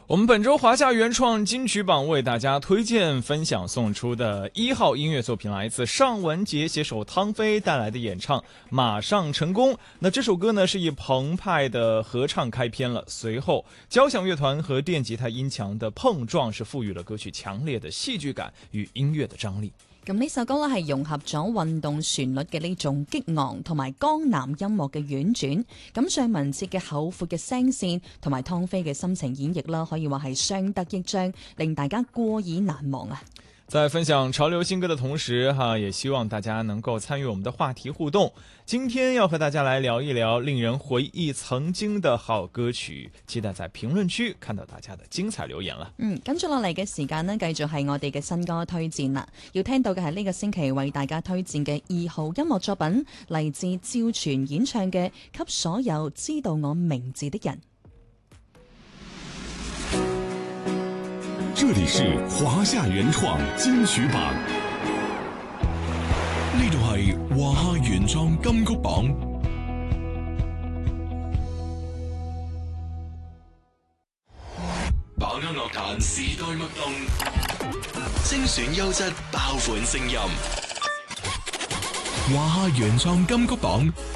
我们本周华夏原创金曲榜为大家推荐分享送出的1号音乐作品来自尚雯婕携手汤菲带来的演唱《马上成功》。那这首歌呢是以澎湃的合唱开篇了，随后交响乐团和电吉他音墙的碰撞是赋予了歌曲强烈的戏剧感與音樂的張力。 咁呢首歌咧係融合咗運動旋律嘅呢種激昂同埋江南音樂嘅婉轉，咁尚雯婕嘅厚闊嘅聲線同埋湯菲嘅深情演繹啦，可以話係相得益彰，令大家過耳難忘啊！ 在分享潮流新歌的同時也希望大家能夠參與我們的話題互動。今天要和大家來聊一聊令人回憶曾經的好歌曲，期待在評論區看到大家的精彩留言了。 跟住落嚟嘅時間呢，繼續係我哋嘅新歌推薦啦。要聽到嘅係呢個星期為大家推薦嘅2號音樂作品，嚟自趙傳演唱嘅《給所有知道我名字的人》。 這裡是華夏原創金曲榜，呢度係華夏原創金曲榜。把握樂壇時代脈動，精選優質爆款聲音。華夏原創金曲榜